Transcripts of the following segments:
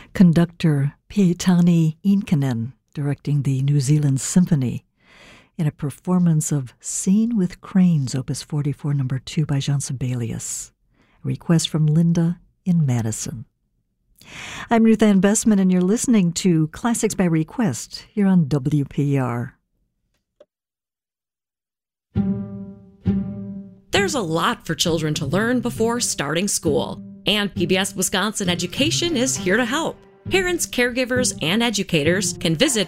Conductor Peitani Inkinen directing the New Zealand Symphony in a performance of Scene with Cranes, Opus 44, No. 2 by Jean Sibelius. A request from Linda in Madison. I'm Ruth Ann Bessman, and you're listening to Classics by Request here on WPR. There's a lot for children to learn before starting school, and PBS Wisconsin Education is here to help. Parents, caregivers, and educators can visit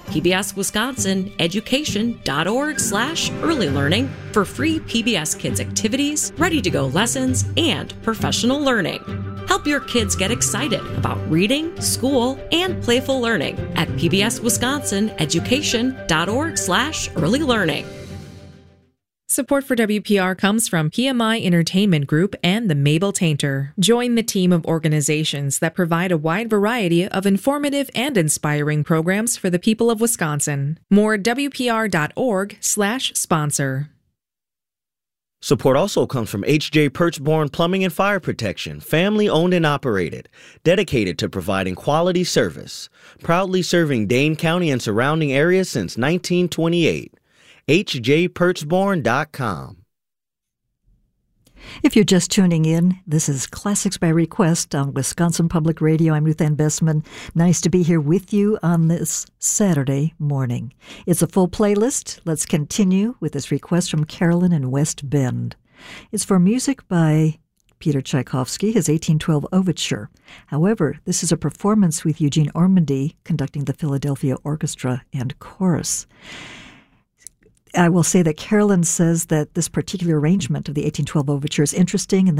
pbswisconsineducation.org/early learning for free PBS Kids activities, ready-to-go lessons, and professional learning. Help your kids get excited about reading, school, and playful learning at pbswisconsineducation.org/early learning. Support for WPR comes from PMI Entertainment Group and the Mabel Tainter. Join the team of organizations that provide a wide variety of informative and inspiring programs for the people of Wisconsin. More at WPR.org/sponsor. Support also comes from H.J. Perchborn Plumbing and Fire Protection, family-owned and operated, dedicated to providing quality service, proudly serving Dane County and surrounding areas since 1928. hjperchborn.com. If you're just tuning in, this is Classics by Request on Wisconsin Public Radio. I'm Ruth Ann Bessman. Nice to be here with you on this Saturday morning. It's a full playlist. Let's continue with this request from Carolyn in West Bend. It's for music by Peter Tchaikovsky, his 1812 Overture. However, this is a performance with Eugene Ormandy conducting the Philadelphia Orchestra and Chorus. I will say that Carolyn says that this particular arrangement of the 1812 Overture is interesting and